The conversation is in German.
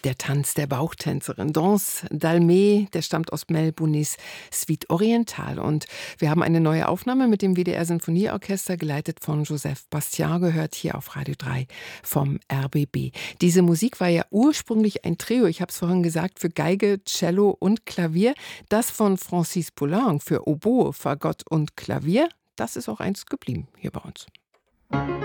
Der Tanz der Bauchtänzerin, Danse d'Almet, der stammt aus Mel Bounis Suite Orientale. Und wir haben eine neue Aufnahme mit dem WDR Sinfonieorchester, geleitet von Joseph Bastian, gehört hier auf Radio 3 vom RBB. Diese Musik war ja ursprünglich ein Trio, ich habe es vorhin gesagt, für Geige, Cello und Klavier. Das von Francis Poulenc für Oboe, Fagott und Klavier, das ist auch eins geblieben hier bei uns.